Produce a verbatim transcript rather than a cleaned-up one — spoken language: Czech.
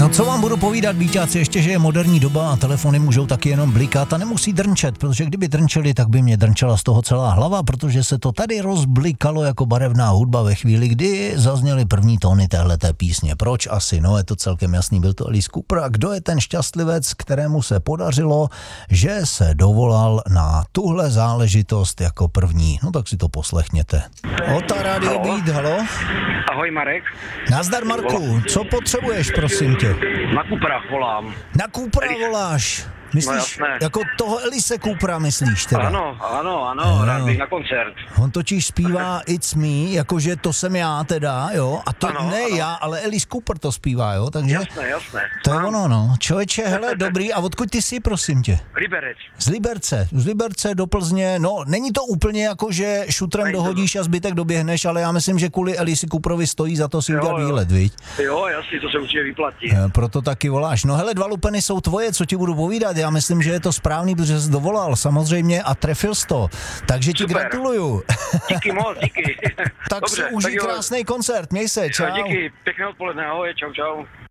No co vám budu povídat, víťáci, ještě, že je moderní doba a telefony můžou taky jenom blikat a nemusí drnčet, protože kdyby drnčeli, tak by mě drnčela z toho celá hlava, protože se to tady rozblikalo jako barevná hudba ve chvíli, kdy zazněly první tóny téhleté písně. Proč asi? No je to celkem jasný, byl to Alice Cooper. A kdo je ten šťastlivec, kterému se podařilo, že se dovolal na tuhle záležitost jako první? No tak si to poslechněte. Ota Radio Beat, halo? Ahoj Marek. Nazdar Marku, co potřebuješ, prosím tě? Na Coopera volám. Na Coopera voláš? Myslíš, no jako toho Alice Coopera myslíš teda? Ano, ano, ano, no. Rád bych na koncert. On totiž zpívá It's Me, jakože to jsem já teda, jo? A to ano, ne ano. já, ale Alice Cooper to zpívá, jo? Takže jasné, jasné. to je ono, no. Člověče, hele, dobrý, a odkud ty jsi, prosím tě? Liberec. Z Liberce, z Liberce do Plzně, no není to úplně jako, že šutrem dohodíš a zbytek doběhneš, ale já myslím, že kvůli Alice Cooperovi stojí za to si Jo, udělat jo. výlet, viď? Jo, jasně, to se určitě vyplatí. E, Proto taky voláš. No hele, dva lupeny jsou tvoje, co ti budu povídat, já myslím, že je to správný, protože jsi dovolal, samozřejmě, a trefil jsi to. Takže ti Super. gratuluju. Díky moc, díky. Tak Dobře, si užij jo. krásný koncert, měj se, čau. Díky, pěkné odpoledne, ahoj, čau, čau.